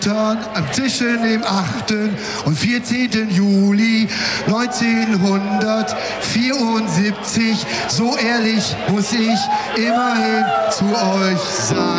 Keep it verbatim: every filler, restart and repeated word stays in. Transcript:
Zwischen dem achten und vierzehnten Juli neunzehnhundertvierundsiebzig, so ehrlich muss ich immerhin zu euch sein.